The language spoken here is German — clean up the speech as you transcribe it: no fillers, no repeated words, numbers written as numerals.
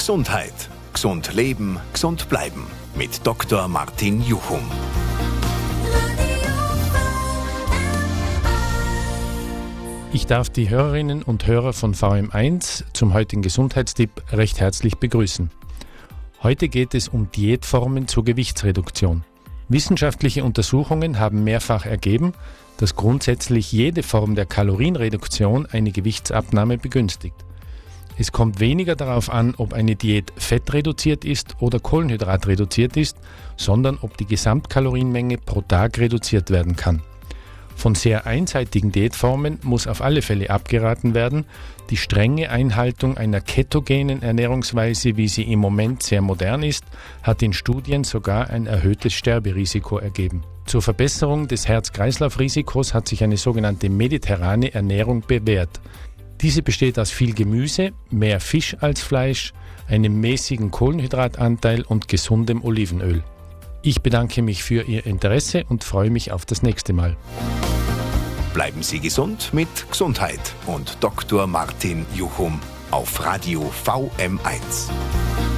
Gesundheit. Gesund leben, gesund bleiben. Mit Dr. Martin Juchum. Ich darf die Hörerinnen und Hörer von VM1 zum heutigen Gesundheitstipp recht herzlich begrüßen. Heute geht es um Diätformen zur Gewichtsreduktion. Wissenschaftliche Untersuchungen haben mehrfach ergeben, dass grundsätzlich jede Form der Kalorienreduktion eine Gewichtsabnahme begünstigt. Es kommt weniger darauf an, ob eine Diät fettreduziert ist oder kohlenhydratreduziert ist, sondern ob die Gesamtkalorienmenge pro Tag reduziert werden kann. Von sehr einseitigen Diätformen muss auf alle Fälle abgeraten werden. Die strenge Einhaltung einer ketogenen Ernährungsweise, wie sie im Moment sehr modern ist, hat in Studien sogar ein erhöhtes Sterberisiko ergeben. Zur Verbesserung des Herz-Kreislauf-Risikos hat sich eine sogenannte mediterrane Ernährung bewährt. Diese besteht aus viel Gemüse, mehr Fisch als Fleisch, einem mäßigen Kohlenhydratanteil und gesundem Olivenöl. Ich bedanke mich für Ihr Interesse und freue mich auf das nächste Mal. Bleiben Sie gesund mit Gesundheit und Dr. Martin Juchum auf Radio VM1.